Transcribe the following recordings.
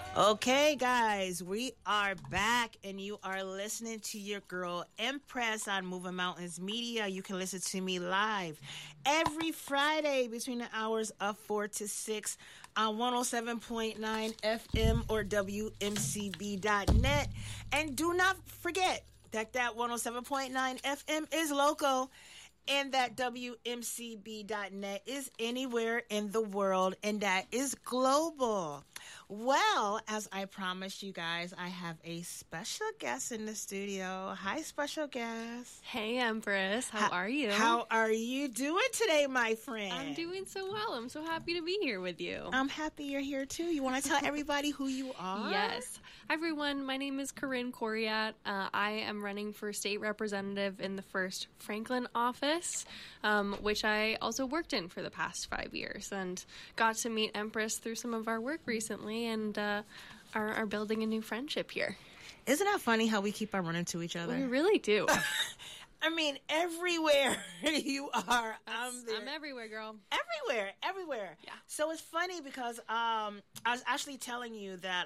Okay, guys, we are back, and you are listening to your girl Empress on Moving Mountains Media. You can listen to me live every Friday between the hours of 4 to 6 on 107.9 FM or WMCB.net. And do not forget that 107.9 FM is local. And that WMCB.net is anywhere in the world, and that is global. Well, as I promised you guys, I have a special guest in the studio. Hi, special guest. Hey, Empress. How are you? How are you doing today, my friend? I'm doing so well. I'm so happy to be here with you. I'm happy you're here, too. You want to tell everybody who you are? Yes. Hi, everyone. My name is Corinne Coriat. I am running for state representative in the 1st Franklin office, which I also worked in for the past 5 years, and got to meet Empress through some of our work recently, and are building a new friendship here. Isn't that funny how we keep on running to each other? We really do. I mean, everywhere you are, I'm there. I'm everywhere, girl. Everywhere. Yeah. So it's funny because I was actually telling you that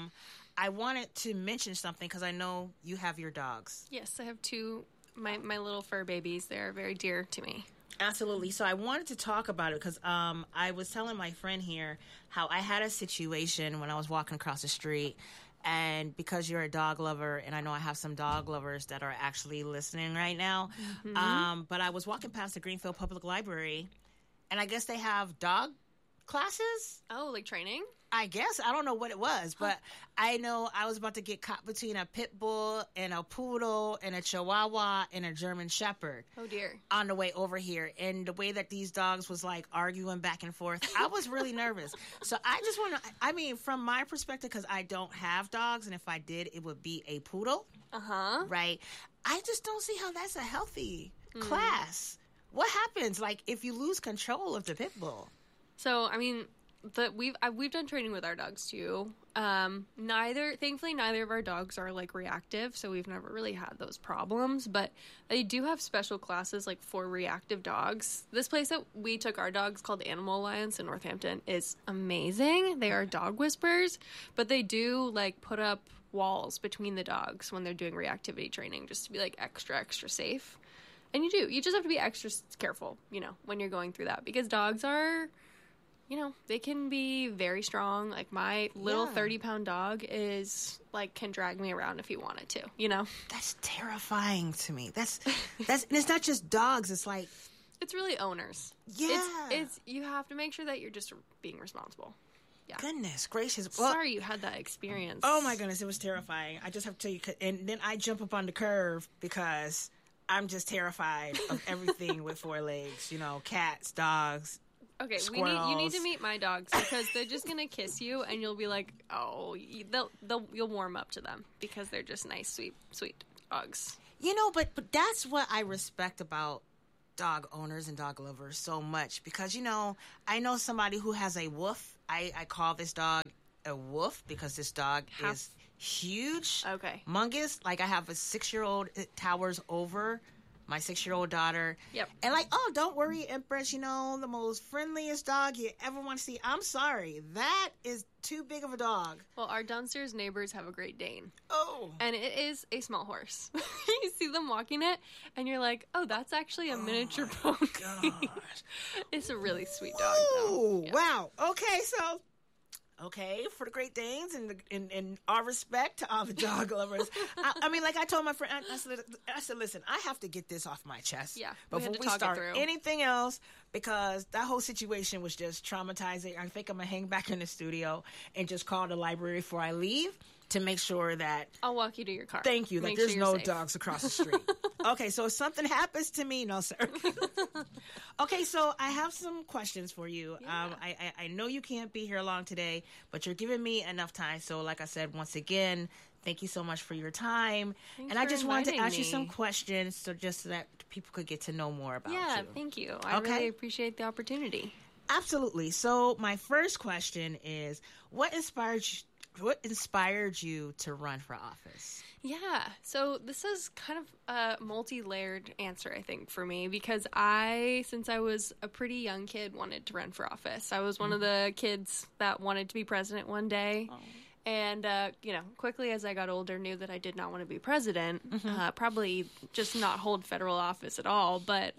I wanted to mention something because I know you have your dogs. Yes, I have two, my little fur babies. They're very dear to me. Absolutely. So I wanted to talk about it because I was telling my friend here how I had a situation when I was walking across the street. And because you're a dog lover, and I know I have some dog lovers that are actually listening right now, but I was walking past the Greenfield Public Library, and I guess they have dog classes? Oh, like training? I guess. I don't know what it was, but I know I was about to get caught between a pit bull and a poodle and a chihuahua and a German shepherd. Oh, dear. On the way over here. And the way that these dogs was like arguing back and forth, I was really nervous. So I just want to, I mean, from my perspective, because I don't have dogs, and if I did, it would be a poodle. Uh-huh. Right? I just don't see how that's a healthy class. What happens, like, if you lose control of the pit bull? So, I mean, we've done training with our dogs too. Thankfully, neither of our dogs are like reactive, so we've never really had those problems. But they do have special classes like for reactive dogs. This place that we took our dogs, called Animal Alliance in Northampton, is amazing. They are dog whisperers, but they do like put up walls between the dogs when they're doing reactivity training, just to be like extra safe. And you just have to be extra careful, when you're going through that, because dogs are, they can be very strong. Like my little 30-pound dog can drag me around if he wanted to, That's terrifying to me. That's and it's not just dogs. It's like, it's really owners. Yeah. It's you have to make sure that you're just being responsible. Yeah. Goodness gracious. Well, sorry you had that experience. Oh my goodness, it was terrifying. I just have to tell you, and then I jump up on the curve because I'm just terrified of everything with four legs. Cats, dogs. Okay, squirrels. you need to meet my dogs, because they're just gonna kiss you, and you'll be like, oh, you'll warm up to them, because they're just nice, sweet dogs. But that's what I respect about dog owners and dog lovers so much, because I know somebody who has a woof. I call this dog a woof because this dog is huge. Okay. Humongous. Like, I have a 6-year-old, it towers over my 6-year-old daughter. Yep. And don't worry, Empress, the most friendliest dog you ever want to see. I'm sorry. That is too big of a dog. Well, our downstairs neighbors have a Great Dane. Oh. And it is a small horse. You see them walking it, and you're like, oh, that's actually a miniature pony. Gosh. It's a really sweet dog, Oh, yeah. Wow. Okay, for the Great Danes and our respect to all the dog lovers. I mean, like I told my friend, I said, listen, I have to get this off my chest. Yeah, before we start anything else, because that whole situation was just traumatizing. I think I'm gonna hang back in the studio and just call the library before I leave to make sure that I'll walk you to your car. Thank you. That there's no dogs across the street. Okay, so if something happens to me, no, sir. Okay, so I have some questions for you. Yeah. I know you can't be here long today, but you're giving me enough time. So like I said, once again, thank you so much for your time. Thanks and I for just wanted to ask you me. some questions so that people could get to know more about you. Yeah, thank you. I really appreciate the opportunity. Absolutely. So my first question is, what inspired you to run for office? Yeah, so this is kind of a multi-layered answer, I think, for me, because since I was a pretty young kid, wanted to run for office. I was one of the kids that wanted to be president one day. And, quickly as I got older, knew that I did not want to be president, probably just not hold federal office at all. But,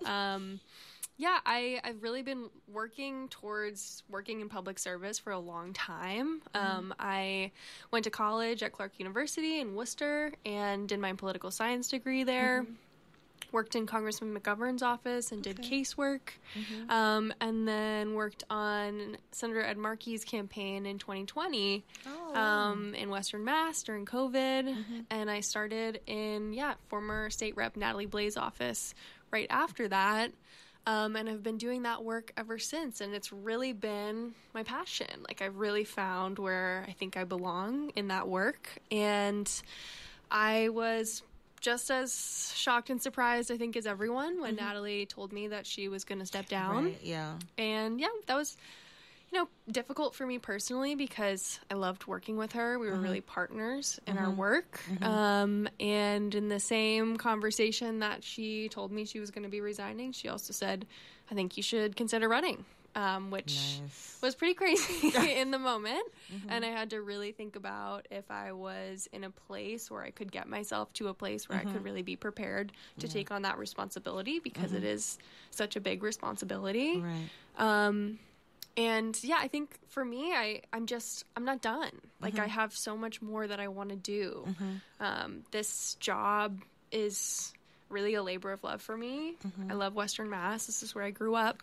I've really been working towards working in public service for a long time. I went to college at Clark University in Worcester and did my political science degree there. Worked in Congressman McGovern's office and did casework, and then worked on Senator Ed Markey's campaign in 2020 in Western Mass during COVID. And I started in, former state rep Natalie Blai's office right after that. And I've been doing that work ever since, and it's really been my passion. Like, I've really found where I think I belong in that work, and I was just as shocked and surprised, I think, as everyone when Natalie told me that she was going to step down. Right, yeah. And, that was, difficult for me personally because I loved working with her. We were really partners in our work. And in the same conversation that she told me she was going to be resigning, she also said, I think you should consider running, which was pretty crazy in the moment. And I had to really think about if I was in a place where I could get myself to a place where I could really be prepared to take on that responsibility, because it is such a big responsibility. Right. And I think for me, I'm not done. Like, I have so much more that I want to do. This job is really a labor of love for me. I love Western Mass. This is where I grew up.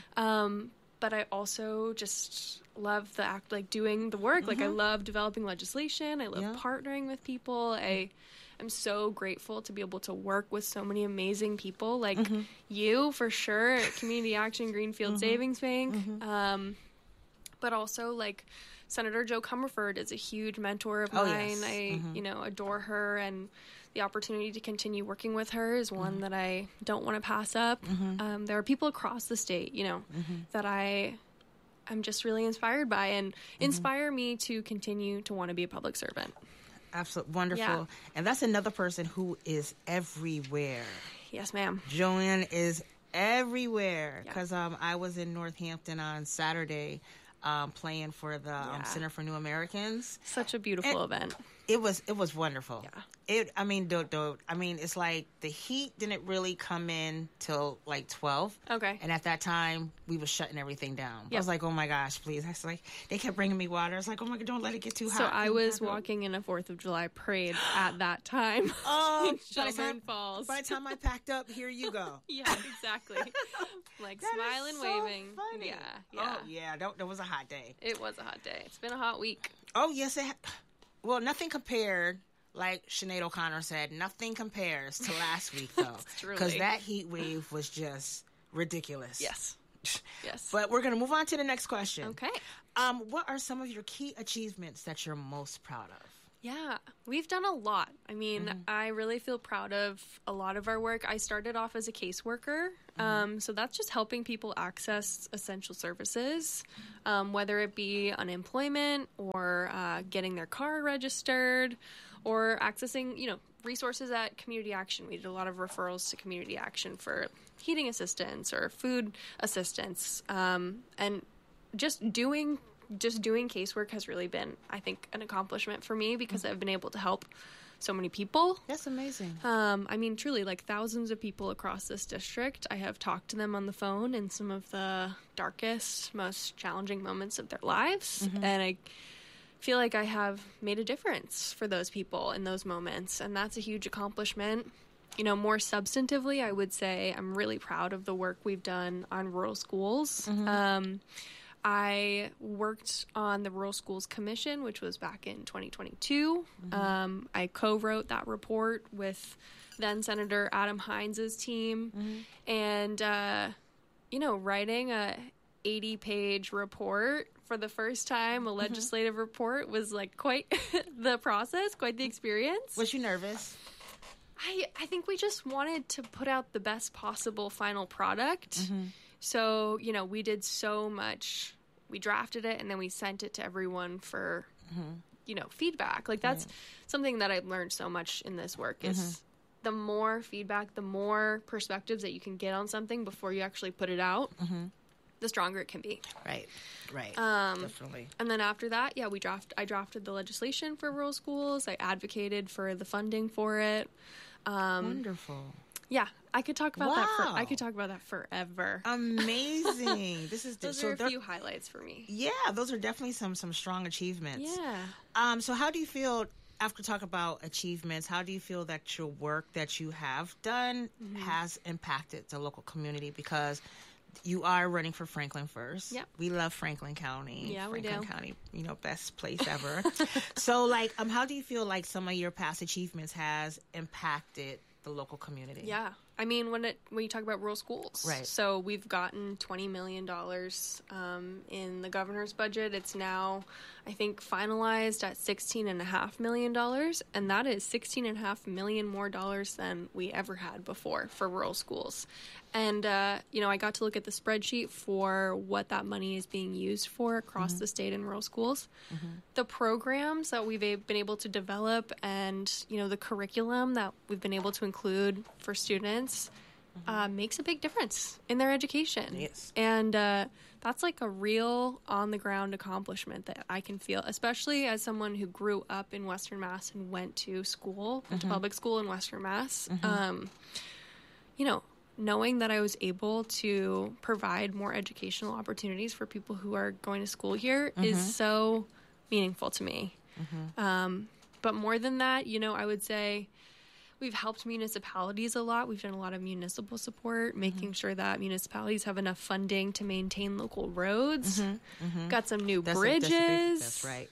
But I also just love doing the work. Like, I love developing legislation. I love partnering with people. I'm so grateful to be able to work with so many amazing people, like you, for sure, at Community Action Greenfield Savings Bank. But also, like, Senator Jo Comerford is a huge mentor of mine. I, adore her, and the opportunity to continue working with her is one that I don't want to pass up. There are people across the state, that I'm just really inspired by, and inspire me to continue to want to be a public servant. Absolutely wonderful. Yeah. And that's another person who is everywhere. Yes, ma'am. Joanne is everywhere, because I was in Northampton on Saturday playing for the Center for New Americans. Such a beautiful event. It was wonderful. Yeah. It's like the heat didn't really come in till like 12. Okay. And at that time, we were shutting everything down. Yep. I was like, oh my gosh, please. I was like, they kept bringing me water. I was like, oh my God, don't let it get too hot. So I was walking in a 4th of July parade at that time. Oh, Shelburne Falls. By the time I packed up, here you go. Yeah, exactly. Like, smiling, so waving. Funny. Yeah. Oh, yeah. That was a hot day. It was a hot day. It's been a hot week. Oh, yes. Well, nothing compared. Like Sinead O'Connor said, nothing compares to last week, though. Because that heat wave was just ridiculous. Yes. But we're going to move on to the next question. Okay. What are some of your key achievements that you're most proud of? Yeah, we've done a lot. I mean, I really feel proud of a lot of our work. I started off as a caseworker, so that's just helping people access essential services, whether it be unemployment or getting their car registered, or accessing, resources at Community Action. We did a lot of referrals to Community Action for heating assistance or food assistance, and just doing casework has really been, I think, an accomplishment for me, because I've been able to help so many people. That's amazing. I mean, truly, like, thousands of people across this district. I have talked to them on the phone in some of the darkest, most challenging moments of their lives. And I feel like I have made a difference for those people in those moments. And that's a huge accomplishment. More substantively, I would say I'm really proud of the work we've done on rural schools. I worked on the Rural Schools Commission, which was back in 2022. I co-wrote that report with then Senator Adam Hines' team. And, writing a 80-page report for the first time, a legislative report, was like quite the process, quite the experience. Was you nervous? I think we just wanted to put out the best possible final product. So, we did so much. We drafted it, and then we sent it to everyone for, feedback. Like, that's something that I've learned so much in this work is the more feedback, the more perspectives that you can get on something before you actually put it out, the stronger it can be. Right. Definitely. And then after that, I drafted the legislation for rural schools. I advocated for the funding for it. Wonderful. Yeah, I could talk about that. Wow. I could talk about that forever. Amazing. Those are a few highlights for me. Yeah, those are definitely some strong achievements. Yeah. So how do you feel after talking about achievements? How do you feel that your work that you have done has impacted the local community? Because you are running for Franklin first. Yep. We love Franklin County. Yeah, we do. Franklin County, best place ever. So, like, how do you feel like some of your past achievements has impacted the local community? Yeah. I mean, when you talk about rural schools, right? So we've gotten $20 million in the governor's budget. It's now, I think, finalized at $16.5 million, and that is $16.5 million more dollars than we ever had before for rural schools. And I got to look at the spreadsheet for what that money is being used for across the state in rural schools. The programs that we've been able to develop, and the curriculum that we've been able to include for students makes a big difference in their education. Yes. And that's like a real on-the-ground accomplishment that I can feel, especially as someone who grew up in Western Mass and went to public school in Western Mass. Knowing that I was able to provide more educational opportunities for people who are going to school here is so meaningful to me. But more than that, I would say we've helped municipalities a lot. We've done a lot of municipal support, making sure that municipalities have enough funding to maintain local roads. Got some new bridges. That's right.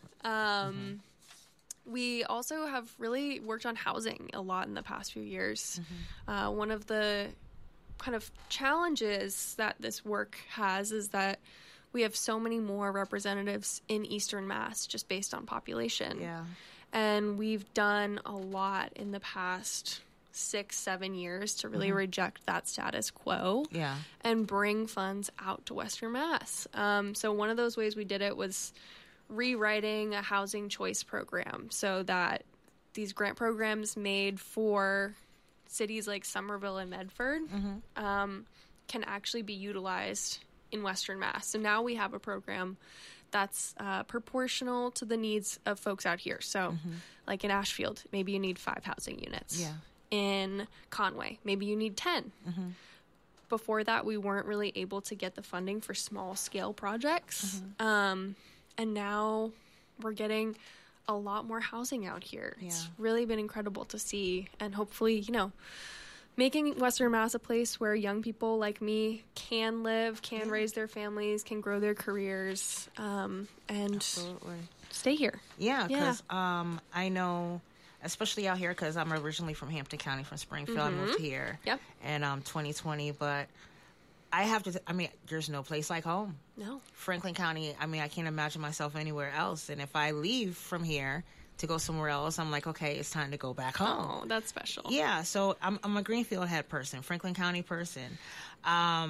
We also have really worked on housing a lot in the past few years. One of the kind of challenges that this work has is that we have so many more representatives in Eastern Mass just based on population. Yeah. And we've done a lot in the past 6-7 years to really reject that status quo and bring funds out to Western Mass. So one of those ways we did it was rewriting a housing choice program so that these grant programs made for cities like Somerville and Medford can actually be utilized in Western Mass. So now we have a program that's proportional to the needs of folks out here. So like in Ashfield, maybe you need 5 housing units. Yeah. In Conway, maybe you need 10. Before that, we weren't really able to get the funding for small scale projects. And now we're getting a lot more housing out here. Yeah. It's really been incredible to see, and hopefully, making Western Mass a place where young people like me can live, can raise their families, can grow their careers, and Absolutely. stay here. Yeah, because I know, especially out here, because I'm originally from Hampton County, from Springfield. I moved here in 2020, but I have to, there's no place like home. No. Franklin County, I can't imagine myself anywhere else. And if I leave from here to go somewhere else, I'm like, okay, it's time to go back home. Oh, that's special. Yeah, so I'm a Greenfield head person, Franklin County person.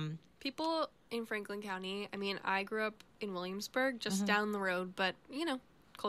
People in Franklin County, I grew up in Williamsburg, just down the road, but,